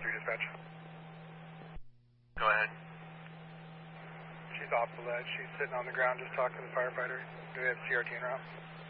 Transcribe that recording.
dispatch. Go ahead. She's off the ledge. She's sitting on the ground just talking to the firefighter. Do we have CRT en route?